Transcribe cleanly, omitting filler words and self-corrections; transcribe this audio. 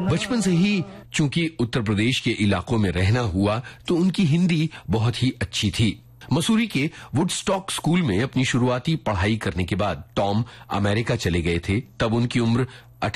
बचपन से ही चूंकि उत्तर प्रदेश के इलाकों में रहना हुआ तो उनकी हिंदी बहुत ही अच्छी थी। मसूरी के वुडस्टॉक स्कूल में अपनी शुरुआती पढ़ाई करने के बाद टॉम अमेरिका चले गए थे। तब उनकी उम्र